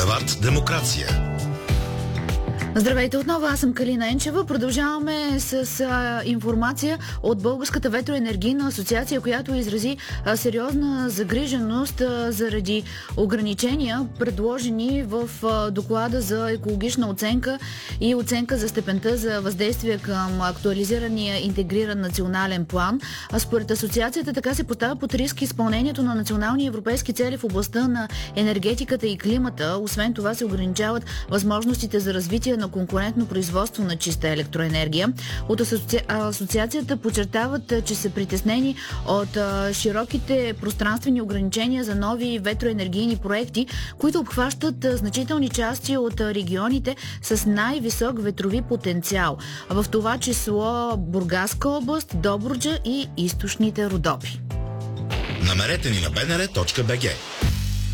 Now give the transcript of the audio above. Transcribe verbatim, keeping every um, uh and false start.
Булевард Демокрация. Здравейте отново, аз съм Калина Енчева. Продължаваме с а, информация от Българската ветроенергийна асоциация, която изрази а, сериозна загриженост а, заради ограничения, предложени в а, доклада за екологична оценка и оценка за степента за въздействие към актуализирания интегриран национален план. А според асоциацията така се поставя под риск изпълнението на национални и европейски цели в областта на енергетиката и климата. Освен това се ограничават възможностите за развитие на конкурентно производство на чиста електроенергия. От асоци... асоциацията подчертават, че са притеснени от а, широките пространствени ограничения за нови ветроенергийни проекти, които обхващат а, значителни части от а, регионите с най-висок ветрови потенциал. В това число Бургаска област, Добруджа и източните Родопи. Намерете ни на б н р точка б г.